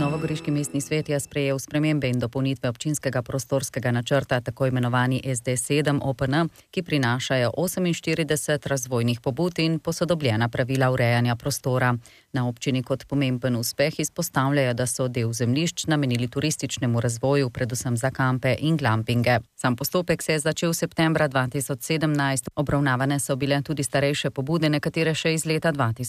Novogoriški mestni svet je sprejel spremembe in dopolnitve občinskega prostorskega načrta, tako imenovani SD7 OPN, ki prinašajo 48 razvojnih pobud in posodobljena pravila urejanja prostora. Na občini kot pomemben uspeh izpostavljajo, da so del zemljišč namenili turističnemu razvoju, predvsem za kampe in glampinge. Sam postopek se je začel septembra 2017. Obravnavane so bile tudi starejše pobude, nekatere še iz leta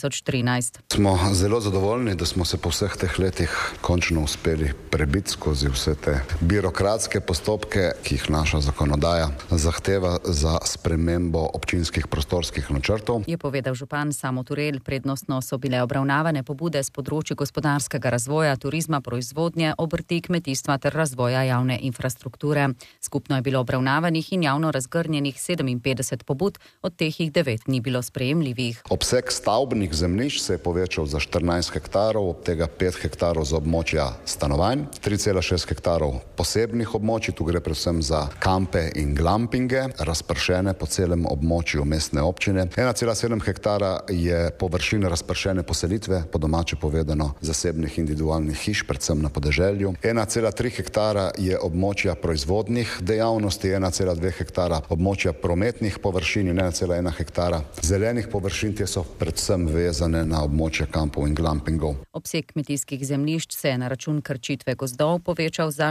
2013. Smo zelo zadovoljni, da smo se po vseh teh letih končno uspeli prebiti skozi vse te birokratske postopke, ki jih naša zakonodaja zahteva za spremembo občinskih prostorskih načrtov. Je povedal župan Samo Turel. Prednostno so bile obravnavane pobude z področja gospodarskega razvoja, turizma, proizvodnje, obrti, kmetijstva ter razvoja javne infrastrukture. Skupno je bilo obravnavanih in javno razgrnjenih 57 pobud, od teh jih 9 ni bilo sprejemljivih. Obseg stavbnih zemljišč se je povečal za 14 hektarov, od tega 5 hektarov za območja stanovanj, 3,6 hektarov posebnih območij, tu gre predvsem za kampe in glampinge, razpršene po celem območju mestne občine. 1,7 hektara je površine razpršene poselitve, po domače povedano zasebnih individualnih hiš, predvsem na podeželju. 1,3 hektara je območja proizvodnih dejavnosti, 1,2 hektara območja prometnih površin in 1,1 hektara zelenih površin, te so predvsem vezane na območja kampov in glampingov. Obseg kmetijskih zemljišč se je na račun krčitve gozdov povečal za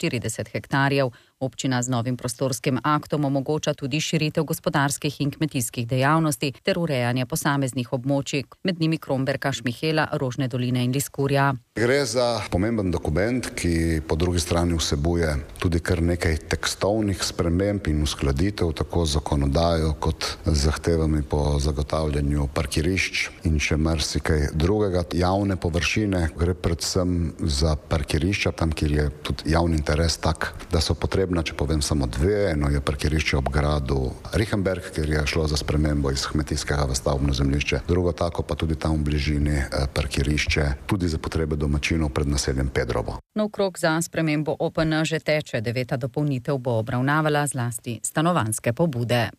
44 hektarjev. Občina z novim prostorskim aktom omogoča tudi širitev gospodarskih in kmetijskih dejavnosti ter urejanje posameznih območij, med njimi Kromberka, Šmihela, Rožne doline in Liskurja. Gre za pomemben dokument, ki po drugi strani vsebuje tudi kar nekaj tekstovnih sprememb in uskladitev, tako z zakonodajo kot z zahtevami po zagotavljanju parkirišč in še marsikaj drugega. Javne površine gre predvsem za parkirišča, tam, kjer je tudi javni interes tak, da so potrebna, če povem samo dve. Eno je parkirišče ob gradu Rihenberg, kjer je šlo za spremembo iz kmetijskega v stavbno zemljišče. Drugo tako pa tudi tam v bližini parkirišče, tudi za potrebe domačinov pred naseljem Pedrovo. Nov krog za spremembo OPN že teče, 9. dopolnitev bo obravnavala zlasti stanovanjske pobude.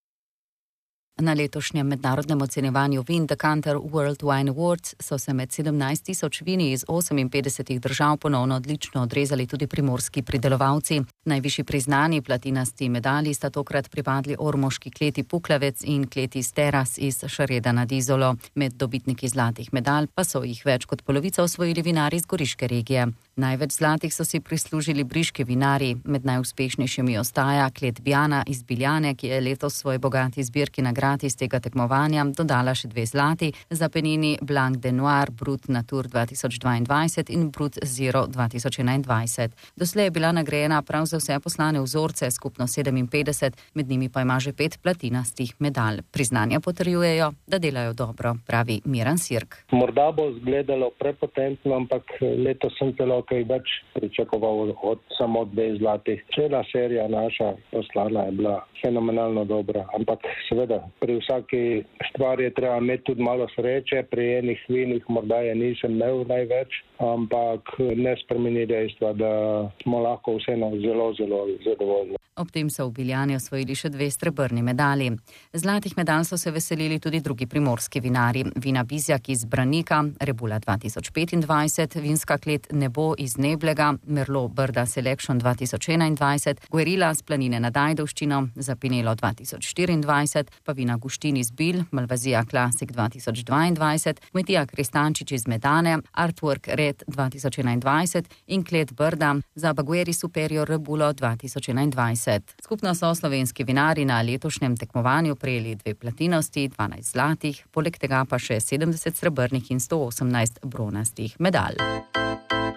Na letošnjem mednarodnem ocenjevanju vin Decanter World Wine Awards so se med 17.000 vini iz 58 držav ponovno odlično odrezali tudi primorski pridelovalci. Najvišji priznani platinasti medalji sta tokrat pripadli ormoški kleti Puklavec in kleti Steras iz Šareda nad Izolo. Med dobitniki zlatih medalj pa so jih več kot polovica osvojili vinari iz Goriške regije. Največ zlatih so si prislužili briški vinari. Med najuspešnejšimi ostaja klet Bjana iz Biljane, ki je letos svoj bogati zbirki nagrad iz tega tekmovanja dodala še 2 zlati, za penini Blanc de Noir, Brut Natur 2022 in Brut Zero 2021. Doslej je bila nagrajena prav za vse poslane vzorce, skupno 57, med njimi pa ima že 5 platinastih medalj. Priznanja potrjujejo, da delajo dobro, pravi Miran Sirk. Morda bo izgledalo prepotentno, ampak letos sem celo kaj več pričakoval od samo 2 zlatih. Cela serija naša poslana je bila fenomenalno dobra, ampak seveda pri vsaki stvari je treba imeti tudi malo sreče, pri enih vinih morda je nisem imel največ, ampak ne spremeni dejstva, da smo lahko vseeno zelo zadovoljni. Ob tem so v Biljani osvojili še 2 srebrni medalji. Zlatih medalj so se veselili tudi drugi primorski vinari. Vina Bizjak iz Branika, Rebula 2025, vinska klet Nebo iz Neblega, Merlot Brda Selection 2021, Guerilla z planine nad Ajdovščino, Zapinelo 2024, pa vina Guštin iz Bil, Malvazija Classic 2022, Kmetija Kristančič iz Medane, Artwork Red 2021 in klet Brda za Bagueri Superior Rebulo 2021. Skupno so slovenski vinari na letošnjem tekmovanju prejeli 2 platinosti, 12 zlatih, poleg tega pa še 70 srebrnih in 118 bronastih medalj.